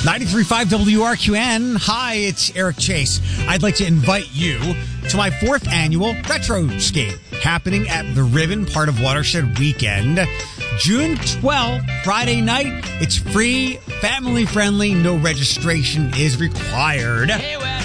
93.5 WRQN. Hi, it's Eric Chase. I'd like to invite you to my 4th annual Retro Skate happening at the Ribbon, part of Watershed Weekend. June 12th, Friday night. It's free, family friendly, no registration is required.